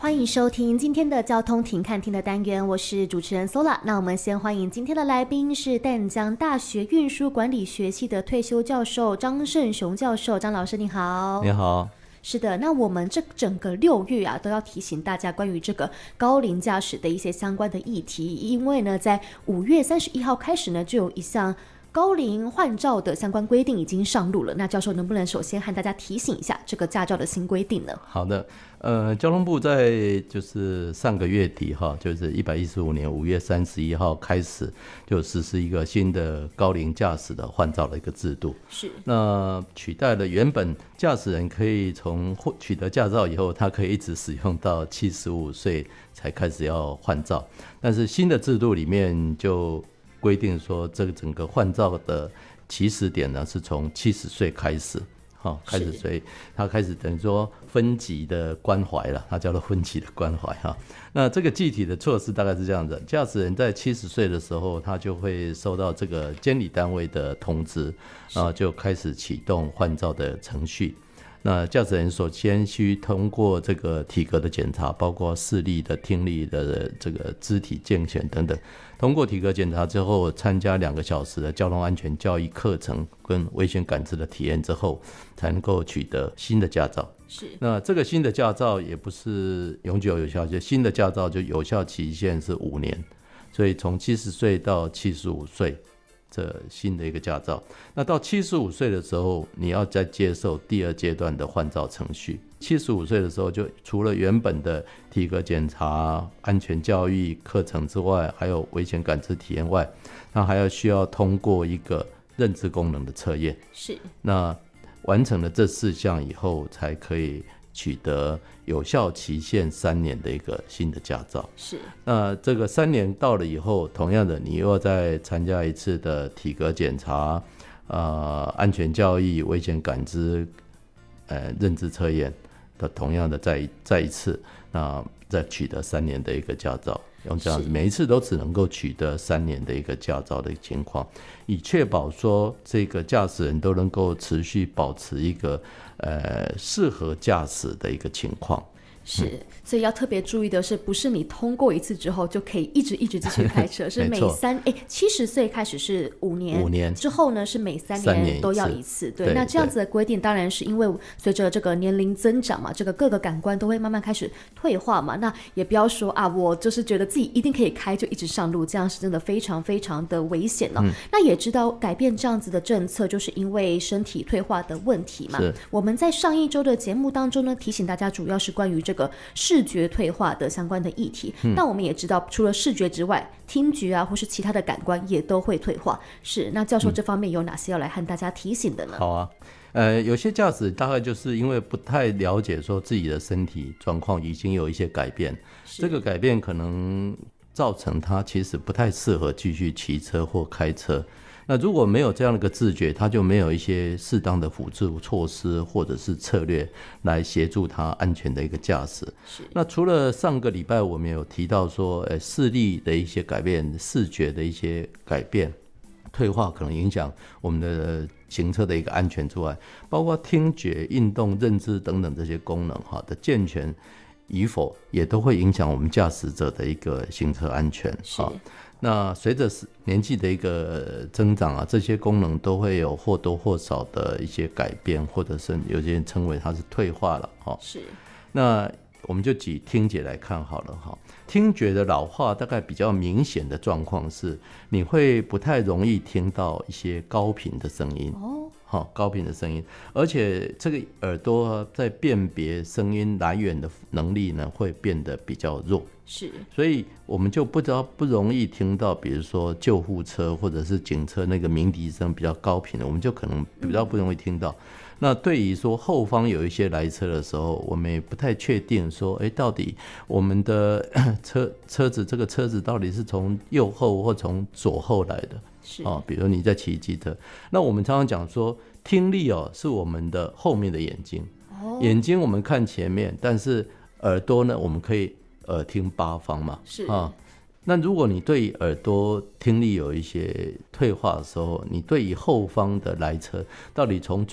欢迎收听今天的交通停看听的单元，我是主持人 Sola。 那我们先欢迎今天的来宾是淡江大学运输管理学系的退休教授张胜雄教授。张老师你好。 你好。 是的，那我们这整个6月啊，都要提醒大家关于这个高龄驾驶的一些相关的议题，因为呢，在5月31号开始呢，就有一项高龄换照的相关规定已经上路了。那教授能不能首先和大家提醒一下这个驾照的新规定呢？ 好的，交通部在就是上个月底哈，就是115年5月31号开始就实施一个新的高龄驾驶的换照的一个制度。 是， 那取代了原本驾驶人可以从取得驾照以后，他可以一直使用到75岁才开始要换照，但是新的制度里面就规定说，这个整个换照的起始点呢，是从70岁开始，开始，所以他开始等于说分级的关怀了，他叫做分级的关怀哈。那这个具体的措施大概是这样子：驾驶人在70岁的时候，他就会收到这个监理单位的通知，然后就开始启动换照的程序。那驾驶人首先需通过这个体格的检查，包括视力的、听力的、这个肢体健全等等。通过体格检查之后，参加2个小时的交通安全教育课程跟危险感知的体验之后，才能够取得新的驾照。 是， 那这个新的驾照也不是永久有效，就新的驾照就有效期限是5年，所以从70岁到75岁。这新的一个驾照，那到75岁的时候，你要再接受第2阶段的换照程序。75岁的时候，就除了原本的体格检查、安全教育课程之外，还有危险感知体验外，那还要需要通过一个认知功能的测验。 是， 那完成了这4项以后，才可以取得有效期限3年的一个新的驾照。 是， 那这个3年到了以后，同样的，你又要再参加一次的体格检查、安全教育、危险感知、认知测验的，同样的再一次，那再取得3年的一个驾照。用这样子，每一次都只能够取得3年的一个驾照的情况，以确保说这个驾驶人都能够持续保持一个适合驾驶的一个情况。 是，所以要特别注意的是，不是你通过一次之后就可以一直继续开车，是每70岁开始是5年之后呢，是每3年都要一次。对，那这样子的规定当然是因为随着这个年龄增长嘛，这个各个感官都会慢慢开始退化嘛。那也不要说啊，我就是觉得自己一定可以开就一直上路，这样是真的非常非常的危险哦。那也知道改变这样子的政策，就是因为身体退化的问题嘛。我们在上一周的节目当中呢，提醒大家主要是关于这个视觉退化的相关的议题。那我们也知道，除了视觉之外，听觉啊或是其他的感官也都会退化。是，那教授这方面有哪些要来和大家提醒的呢？ 好啊，有些驾驶大概就是因为不太了解说自己的身体状况已经有一些改变，这个改变可能造成他其实不太适合继续骑车或开车。那如果没有这样的一个自觉，他就没有一些适当的辅助措施或者是策略来协助他安全的一个驾驶。那除了上个礼拜我们有提到说，视力的一些改变、视觉的一些改变、退化可能影响我们的行车的一个安全之外，包括听觉、运动、认知等等这些功能的健全与否，也都会影响我们驾驶者的一个行车安全。那随着年纪的一个增长啊，这些功能都会有或多或少的一些改变，或者是有些人称为它是退化了。 是， 那我们就举听觉来看好了。听觉的老化大概比较明显的状况是，你会不太容易听到一些高频的声音。高频的声音，而且这个耳朵在辨别声音来源的能力呢，会变得比较弱。 是， 所以我们就不容易听到，比如说救护车或者是警车那个鸣笛声比较高频的，我们就可能比较不容易听到。那对于说后方有一些来车的时候，我们也不太确定说，到底我们的车子这个车子到底是从右后或从左后来的。比如你在骑机车，那我们常常讲说，听力是我们的后面的眼睛。眼睛我们看前面，但是耳朵呢，我们可以耳听8方嘛。那如果你对耳朵听力有一些退化的时候，你对于后方的来车到底从